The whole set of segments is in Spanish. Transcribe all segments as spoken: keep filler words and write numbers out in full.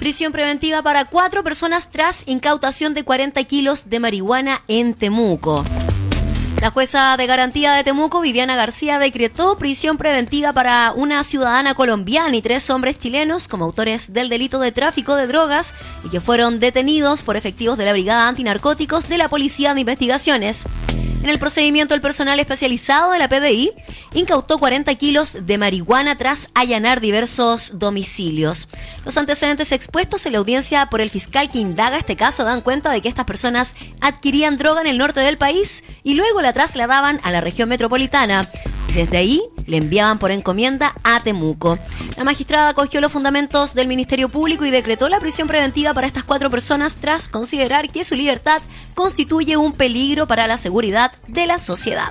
Prisión preventiva para cuatro personas tras incautación de cuarenta kilos de marihuana en Temuco. La jueza de garantía de Temuco, Viviana García, decretó prisión preventiva para una ciudadana colombiana y tres hombres chilenos como autores del delito de tráfico de drogas y que fueron detenidos por efectivos de la Brigada Antinarcóticos de la Policía de Investigaciones. En el procedimiento, el personal especializado de la P D I incautó cuarenta kilos de marihuana tras allanar diversos domicilios. Los antecedentes expuestos en la audiencia por el fiscal que indaga este caso dan cuenta de que estas personas adquirían droga en el norte del país y luego la trasladaban a la región metropolitana. Desde ahí le enviaban por encomienda a Temuco. La magistrada acogió los fundamentos del Ministerio Público y decretó la prisión preventiva para estas cuatro personas tras considerar que su libertad constituye un peligro para la seguridad de la sociedad.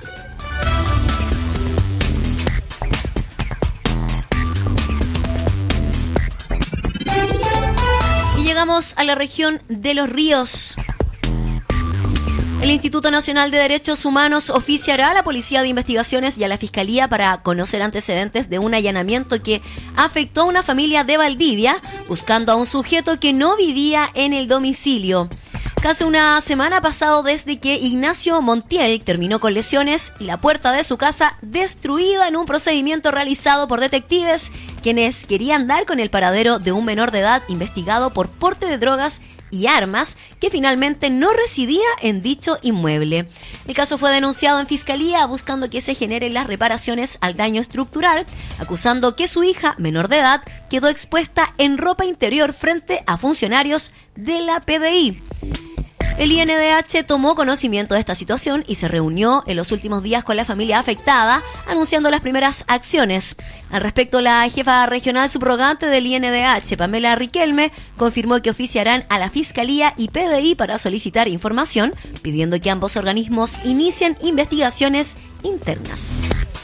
Y llegamos a la región de Los Ríos. El Instituto Nacional de Derechos Humanos oficiará a la Policía de Investigaciones y a la Fiscalía para conocer antecedentes de un allanamiento que afectó a una familia de Valdivia, buscando a un sujeto que no vivía en el domicilio. Casi una semana ha pasado desde que Ignacio Montiel terminó con lesiones y la puerta de su casa destruida en un procedimiento realizado por detectives quienes querían dar con el paradero de un menor de edad investigado por porte de drogas y armas que finalmente no residía en dicho inmueble. El caso fue denunciado en Fiscalía buscando que se generen las reparaciones al daño estructural, acusando que su hija, menor de edad, quedó expuesta en ropa interior frente a funcionarios de la P D I. El I N D H tomó conocimiento de esta situación y se reunió en los últimos días con la familia afectada, anunciando las primeras acciones. Al respecto, la jefa regional subrogante del I N D H, Pamela Riquelme, confirmó que oficiarán a la Fiscalía y P D I para solicitar información, pidiendo que ambos organismos inicien investigaciones internas.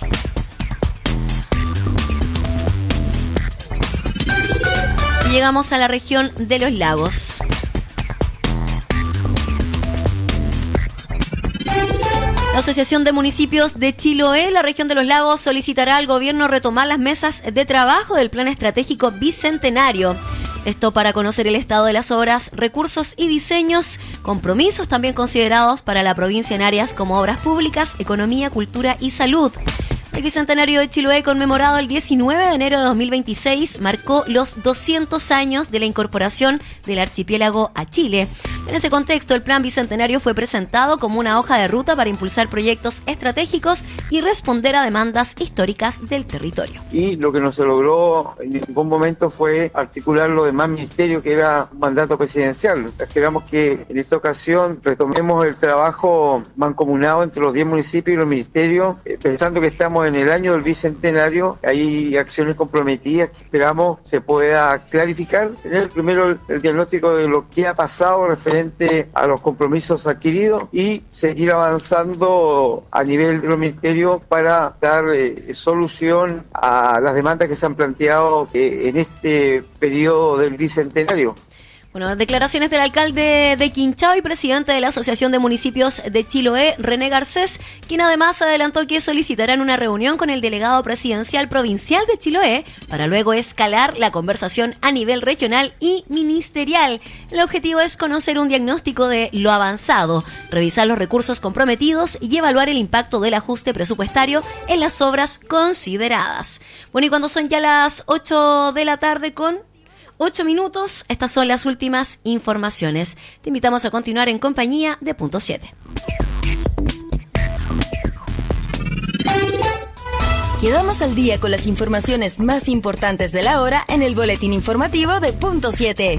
Y llegamos a la región de los lagos. La Asociación de Municipios de Chiloé, la región de los lagos, solicitará al gobierno retomar las mesas de trabajo del Plan Estratégico Bicentenario. Esto para conocer el estado de las obras, recursos y diseños, compromisos también considerados para la provincia en áreas como obras públicas, economía, cultura y salud. El Bicentenario de Chiloé, conmemorado el diecinueve de enero de dos mil veintiséis, marcó los doscientos años de la incorporación del archipiélago a Chile. En ese contexto, el Plan Bicentenario fue presentado como una hoja de ruta para impulsar proyectos estratégicos y responder a demandas históricas del territorio. Y lo que no se logró en ningún momento fue articular los demás ministerios, que era un mandato presidencial. Esperamos que en esta ocasión retomemos el trabajo mancomunado entre los diez municipios y los ministerios, eh, pensando que estamos en el año del Bicentenario. Hay acciones comprometidas que esperamos se pueda clarificar. Tener primero el, el diagnóstico de lo que ha pasado referente a los compromisos adquiridos y seguir avanzando a nivel de los ministerios para dar eh, solución a las demandas que se han planteado eh, en este periodo del Bicentenario. Bueno, declaraciones del alcalde de Quinchao y presidente de la Asociación de Municipios de Chiloé, René Garcés, quien además adelantó que solicitarán una reunión con el delegado presidencial provincial de Chiloé para luego escalar la conversación a nivel regional y ministerial. El objetivo es conocer un diagnóstico de lo avanzado, revisar los recursos comprometidos y evaluar el impacto del ajuste presupuestario en las obras consideradas. Bueno, y cuando son ya las ocho de la tarde con ocho minutos, estas son las últimas informaciones. Te invitamos a continuar en compañía de Punto siete. Quedamos al día con las informaciones más importantes de la hora en el boletín informativo de Punto siete.